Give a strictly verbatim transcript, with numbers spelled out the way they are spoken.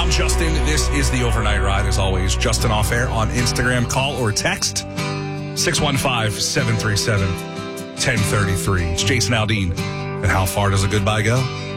I'm Justin. This is the Overnight Ride. As always, Justin Off Air on Instagram. Call or text six one five, seven three seven, one zero three three. It's Jason Aldean. And how far does a goodbye go?